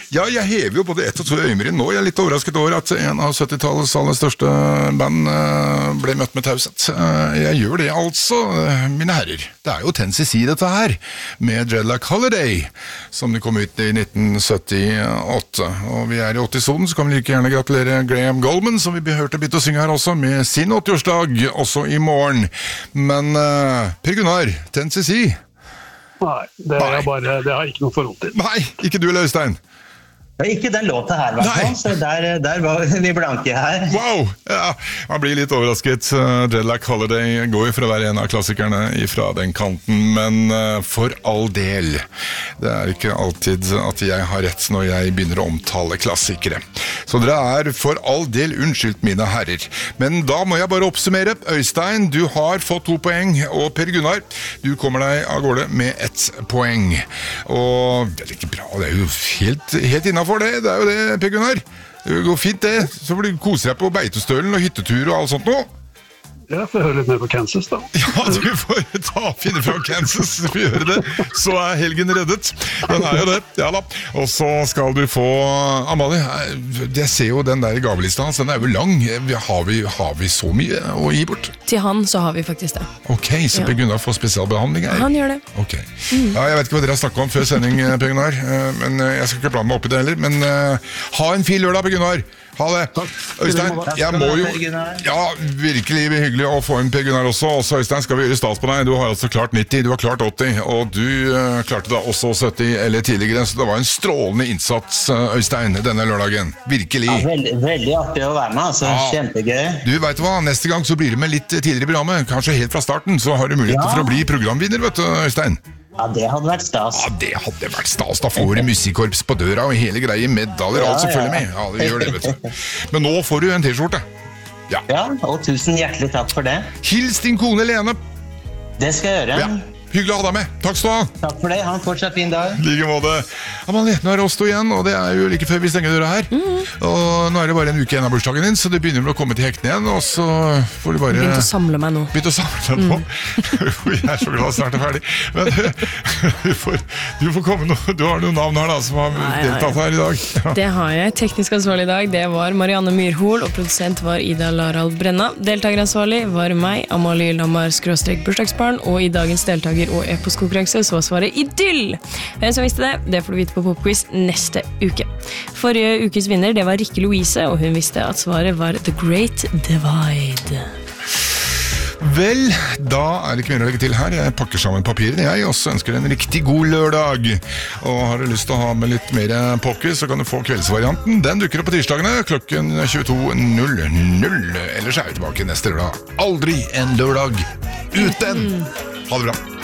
Ja, jeg hever jo både ett og to øyebryn nå. Jeg er litt overrasket over at en av 70-tallets aller største band ble møtt med taushet. Jeg gjør det altså, mine herrer. Det er jo Tennessee dette her, med Dreadlock Holiday, som det kom ut i 1978. Og vi er i 80-sonen, så kan vi like gjerne gratulere Graham Goldman, som vi hørte bytte å synge her også, med sin 80-årsdag, også i morgen. Men Per Gunnar, Tennessee? Nei, det har jeg ikke noe forhold til. Nei, ikke du eller Øystein? Ikke den låta her, hvertfall, så der var vi blanke her. Wow! Ja, man blir litt overrasket. Dreadlock Holiday går jo for å være en av klassikerne fra den kanten, men for all del. Det er ikke alltid at jeg har rett når jeg begynner å omtale klassikere. Så dere er for all del unnskyldt, mine herrer. Men da må jeg bare oppsummere. Øystein, du har fått 2 poeng, og Per Gunnar, du kommer deg av gårde med 1 poeng. Og det er ikke bra, det er jo helt innenfor. For det er jo det, Per Gunnar. Det går fint det, så får du kose deg på beitestølen og hyttetur og alt sånt nå. Jeg får høre litt mer på Kansas da. Ja, du får finne fra Kansas for å gjøre det, så er helgen reddet. Den er jo det, ja da. Og så skal du få, Amalie, jeg ser jo den der gavelista hans, den er jo lang. Har vi så mye å gi bort? Til han så har vi faktisk det. Ok, så Per Gunnar får spesialbehandling her. Han gjør det. Ok. Ja, jeg vet ikke hva dere har snakket om før sending, Per Gunnar, men jeg skal ikke blande meg opp i det heller, men ha en fin lørdag, Per Gunnar. Ha det. Øystein, jeg må jo... Ja, virkelig hyggelig å få en Per Gunnar også. Og så Øystein, skal vi gjøre stas på deg. Du har altså klart 90, du har klart 80, og du klarte da også 70 eller tidligere. Så det var en strålende innsats, Øystein, denne lørdagen. Virkelig. Ja, veldig artig å være med, altså. Ja. Kjempegøy. Du vet hva, neste gang så blir du med litt tidligere i programmet. Kanskje helt fra starten, så har du mulighet for å bli programvinner, vet du, Øystein. Ja, det hadde vært stas. Ja, det hadde vært stas. Da får du musikkorps på døra og hele greie, medaljer, alt selvfølgelig med. Ja, det gjør det, vet du. Men nå får du en t-skjorte. Ja, og tusen hjertelig takk for det. Hils din kone Lene. Det skal jeg gjøre. Ja. Hyggelig å ha deg med. Takk skal du ha. Takk for det. Ha en fortsatt fin dag. Like måte. Amalie, nå er det oss to igjen, og det er jo like før vi stenger døra her. Og nå er det bare en uke igjen av bursdagen din, så du begynner å komme til hektene igjen, og så får du bare... Begynte å samle meg nå. Begynte å samle deg nå. Jeg er så glad snart er ferdig. Men du får komme nå. Du har noen navn her da, som har deltatt her i dag. Ja. Det har jeg. Teknisk ansvarlig i dag, det var Marianne Myrhol, og produsent var Ida Larald Brenna. Deltakeransvarlig var meg, Amalie Lammar _bursdagsbarn, og i dagens deltaker og e-postkonkurranse så var svaret idyll. Hvem som visste det får du vite på Popquiz neste uke. Forrige ukes vinner, det var Rikke Louise, og hun visste at svaret var The Great Divide. Vel, da er det ikke mer å legge til her. Jeg pakker sammen papirene, jeg også ønsker en riktig god lørdag. Og har du lyst til å ha med litt mer pokker, så kan du få kveldsvarianten. Den dukker opp på tirsdagene klokken 22.00. Ellers er vi tilbake neste lørdag. Aldri en lørdag uten. Ha det bra.